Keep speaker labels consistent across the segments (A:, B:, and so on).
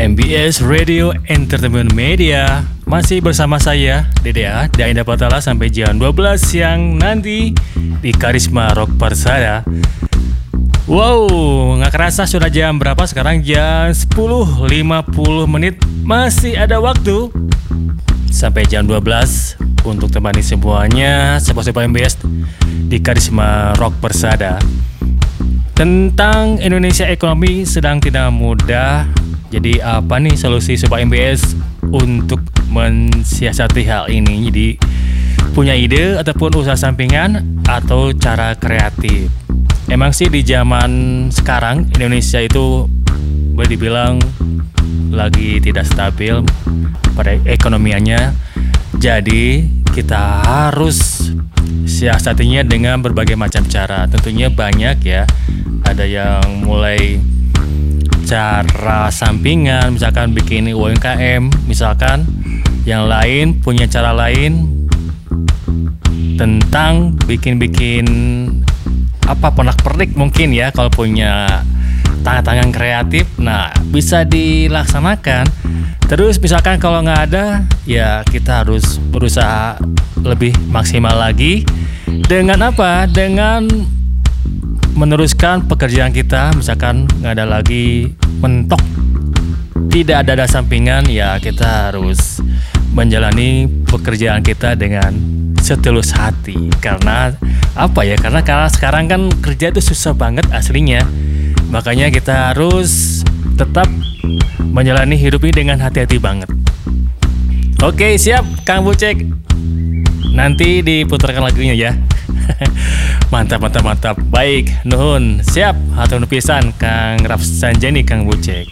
A: MBS Radio Entertainment Media. Masih bersama saya, DDA, Dainda Patala sampai jam 12 siang nanti di Karisma Rock Persada. Wow, gak kerasa sudah jam berapa sekarang? Jam 10.50 menit. Masih ada waktu sampai jam 12 untuk temani semuanya sepak-sepak MBS di Karisma Rock Persada. Tentang Indonesia ekonomi sedang tidak mudah. Jadi apa nih solusi Sobat MBS untuk mensiasati hal ini? Jadi punya ide ataupun usaha sampingan atau cara kreatif. Emang sih di zaman sekarang Indonesia itu boleh dibilang lagi tidak stabil pada ekonomianya. Jadi kita harus siasatinya dengan berbagai macam cara. Tentunya banyak ya. Ada yang mulai cara sampingan, misalkan bikin UMKM, misalkan yang lain punya cara lain tentang bikin apa pernak-pernik mungkin ya kalau punya tangan-tangan kreatif. Nah, bisa dilaksanakan. Terus misalkan kalau nggak ada, ya kita harus berusaha lebih maksimal lagi. Dengan apa? Dengan meneruskan pekerjaan kita. Misalkan nggak ada lagi mentok, tidak ada sampingan, ya kita harus menjalani pekerjaan kita dengan setulus hati. Karena apa ya? Karena sekarang kan kerja itu susah banget aslinya. Makanya kita harus tetap menjalani hidup ini dengan hati-hati banget. Oke, siap Kang Bucek. Nanti diputarkan lagunya ya. Mantap. Baik, nuhun. Siap, hatur nuhun pisan Kang Rafsanjani, Kang Bucek.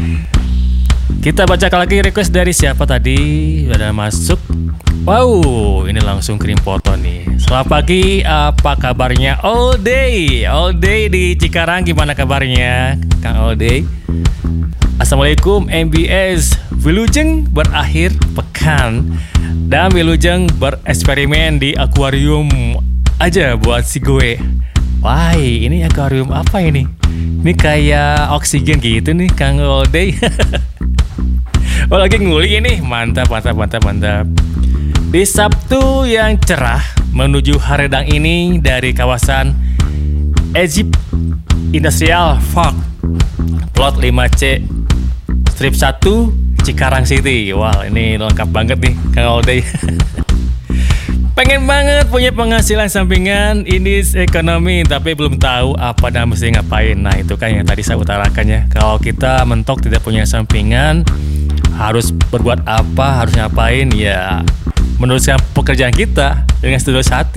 A: Kita bacakan lagi request dari siapa tadi. Udah masuk. Wow, ini langsung kirim foto nih. Selamat pagi, apa kabarnya? All day di Cikarang, gimana kabarnya Kang All Day? Assalamualaikum MBS. Wilujeng berakhir pekan dan Wilujeng bereksperimen di akuarium aja buat si gue. Wah, ini akuarium apa ini? Ini kayak oksigen gitu nih Kang All Day. Oh, lagi nguli ini. Mantap. Di Sabtu yang cerah menuju Haredang ini dari kawasan Egypt Industrial Park Plot 5C Strip 1 Cikarang City. Wah, ini lengkap banget nih Kang All Day. Pengen banget punya penghasilan sampingan ini ekonomi, tapi belum tahu apa dan mesti ngapain. Nah, itu kan yang tadi saya utarakan ya. Kalau kita mentok tidak punya sampingan, harus berbuat apa, harus ngapain, ya meneruskan pekerjaan kita dengan setulus hati.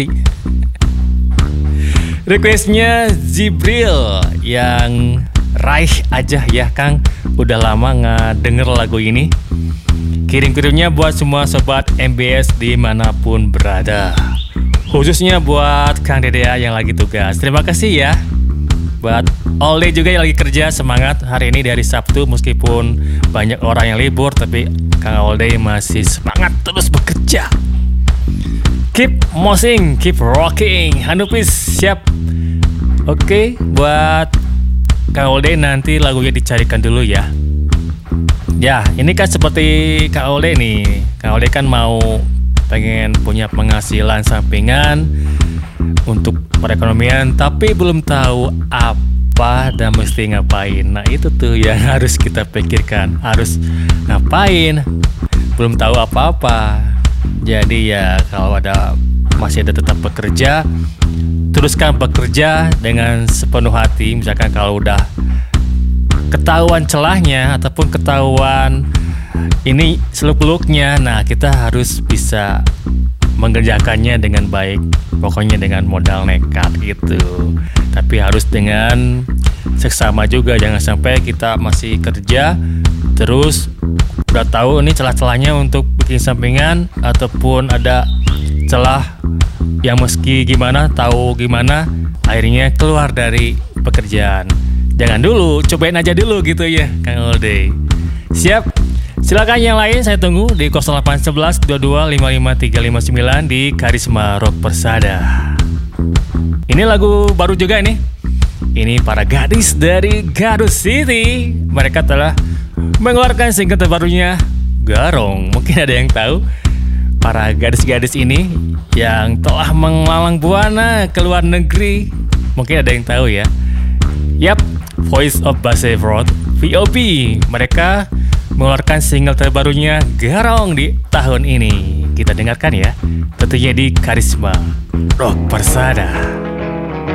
A: Requestnya Zibril yang raih aja ya Kang. Udah lama nggak denger lagu ini. Kirim-kirimnya buat semua sobat MBS dimanapun berada, khususnya buat Kang Dedea yang lagi tugas. Terima kasih ya. Buat All Day juga yang lagi kerja, semangat hari ini dari Sabtu. Meskipun banyak orang yang libur, tapi Kang All Day masih semangat terus bekerja. Keep mosing, keep rocking. Hanupis siap. Oke, buat Kang All Day nanti lagunya dicarikan dulu ya. Ya, ini kan seperti Kang All Day nih. Kang All Day kan pengen punya penghasilan sampingan untuk perekonomian, tapi belum tahu apa dan mesti ngapain. Nah, itu tuh yang harus kita pikirkan. Harus ngapain? Belum tahu apa-apa. Jadi ya kalau masih ada tetap bekerja, teruskan bekerja dengan sepenuh hati. Misalkan kalau udah ketahuan celahnya ataupun ketahuan ini seluk-beluknya, nah kita harus bisa mengerjakannya dengan baik. Pokoknya dengan modal nekat gitu. Tapi harus dengan seksama juga. Jangan sampai kita masih kerja terus udah tahu ini celah-celahnya untuk bikin sampingan, ataupun ada celah yang meski gimana, tahu gimana, akhirnya keluar dari pekerjaan. Jangan dulu, cobain aja dulu gitu ya Kang All Day. Siap. Silakan yang lain saya tunggu di 0811 22 55 359 di Karisma Rock Persada. Ini lagu baru juga nih. Ini para gadis dari Garut City. Mereka telah mengeluarkan single terbarunya Garong. Mungkin ada yang tahu para gadis-gadis ini yang telah melalang buana ke luar negeri. Mungkin ada yang tahu ya. Yap, Voice of Bassevroth, VOB. Mereka mengeluarkan single terbarunya Garong di tahun ini. Kita dengarkan ya. Tentunya di Karisma Rock Persada.